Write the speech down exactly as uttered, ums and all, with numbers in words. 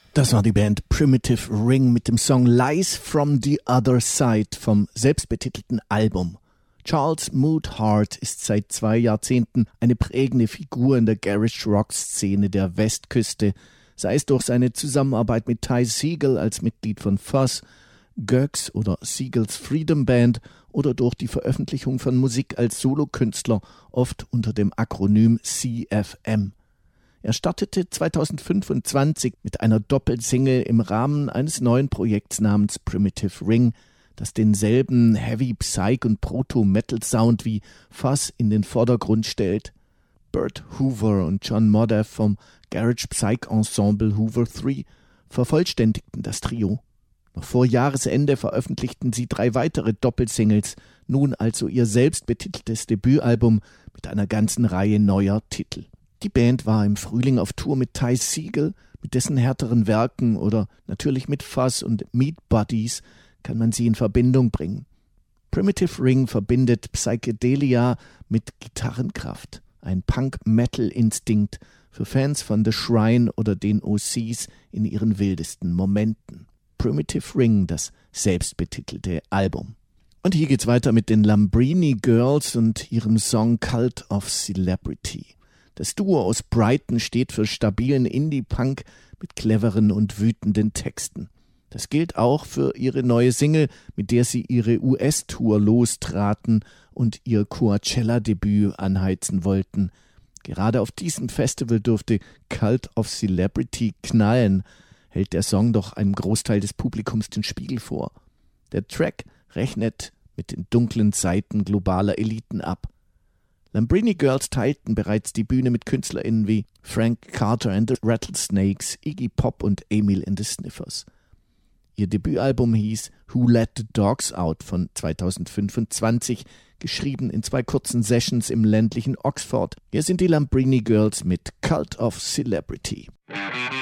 Das war die Band Primitive Ring mit dem Song Lies from the Other Side vom selbstbetitelten Album. Charles Mood Hart ist seit zwei Jahrzehnten eine prägende Figur in der Garage-Rock-Szene der Westküste, sei es durch seine Zusammenarbeit mit Ty Segall als Mitglied von Fuzz, Gurks oder Seagulls Freedom Band oder durch die Veröffentlichung von Musik als Solokünstler, oft unter dem Akronym C F M. Er startete zweitausendfünfundzwanzig mit einer Doppelsingle im Rahmen eines neuen Projekts namens Primitive Ring, das denselben Heavy Psych- und Proto-Metal-Sound wie Fuzz in den Vordergrund stellt. Bert Hoover und John Modaff vom Garage Psych Ensemble Hoover drei vervollständigten das Trio. Noch vor Jahresende veröffentlichten sie drei weitere Doppelsingles, nun also ihr selbstbetiteltes Debütalbum mit einer ganzen Reihe neuer Titel. Die Band war im Frühling auf Tour mit Ty Segall, mit dessen härteren Werken oder natürlich mit Fuzz und Meat Buddies kann man sie in Verbindung bringen. Primitive Ring verbindet Psychedelia mit Gitarrenkraft, ein Punk-Metal-Instinkt für Fans von The Shrine oder den O Cs in ihren wildesten Momenten. Primitive Ring, das selbstbetitelte Album. Und hier geht's weiter mit den Lambrini Girls und ihrem Song Cult of Celebrity. Das Duo aus Brighton steht für stabilen Indie-Punk mit cleveren und wütenden Texten. Das gilt auch für ihre neue Single, mit der sie ihre U S-Tour lostraten und ihr Coachella-Debüt anheizen wollten. Gerade auf diesem Festival durfte Cult of Celebrity knallen, hält der Song doch einem Großteil des Publikums den Spiegel vor. Der Track rechnet mit den dunklen Seiten globaler Eliten ab. Lambrini Girls teilten bereits die Bühne mit KünstlerInnen wie Frank Carter and the Rattlesnakes, Iggy Pop und Emil and the Sniffers. Ihr Debütalbum hieß Who Let the Dogs Out von zweitausendfünfundzwanzig, geschrieben in zwei kurzen Sessions im ländlichen Oxford. Hier sind die Lambrini Girls mit Cult of Celebrity.